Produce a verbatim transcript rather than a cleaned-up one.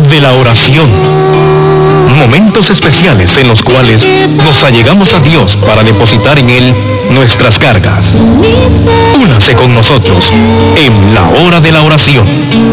de la oración. Momentos especiales en los cuales nos allegamos a Dios para depositar en Él nuestras cargas. Únase con nosotros en la hora de la oración.